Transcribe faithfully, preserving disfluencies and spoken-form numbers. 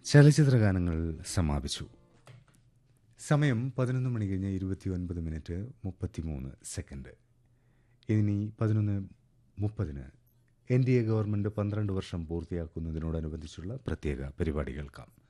ചലച്ചിത്രഗാനങ്ങൾ സമാപിച്ചു. സമയം പതിനൊന്ന് മണി കഴിഞ്ഞ് ഇരുപത്തി ഒൻപത് മിനിറ്റ് മുപ്പത്തിമൂന്ന് സെക്കൻഡ്. ഇനി പതിനൊന്ന് മുപ്പതിന് എൻ ഡി എ ഗവൺമെൻറ് പന്ത്രണ്ട് വർഷം പൂർത്തിയാക്കുന്നതിനോടനുബന്ധിച്ചുള്ള പ്രത്യേക പരിപാടി കേൾക്കാം.